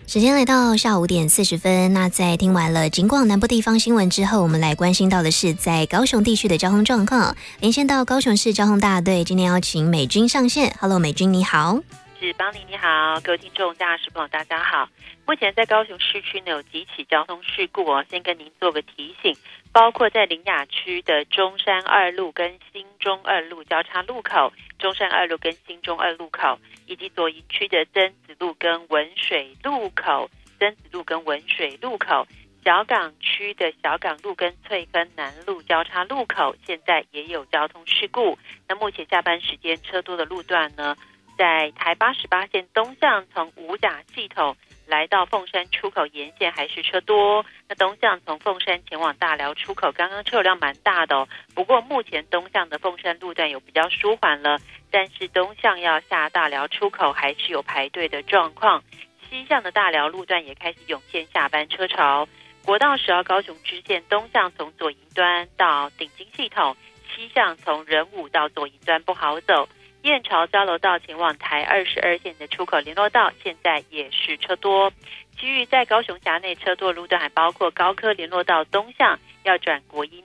时间来到下午5点40分，那在听完了警广南部地方新闻之后，我们来关心到的是在高雄地区的交通状况。连线到高雄市交通大队，今天邀请美君上线。Hello， 美君你好。 是邦尼你好，各位听众驾驶朋友大家好。目前在高雄市区呢有几起交通事故先跟您做个提醒，包括在苓雅区的中山二路跟新中二路交叉路口，中山二路跟新中二路口，以及左营区的曾子路跟文水路口，小港区的小港路跟翠芬南路交叉路口，现在也有交通事故。那目前下班时间车多的路段呢，在台88线东向从五甲系统来到凤山出口沿线还是车多，那东向从凤山前往大寮出口，刚刚车流量蛮大的不过目前东向的凤山路段有比较舒缓了，但是东向要下大寮出口还是有排队的状况，西向的大寮路段也开始涌现下班车潮。国道10号高雄支线东向从左营端到顶金系统，西向从仁武到左营端不好走，燕巢交流道前往台22线的出口联络道现在也是车多。其余在高雄辖内车多的路段还包括高科联络道东向要转国一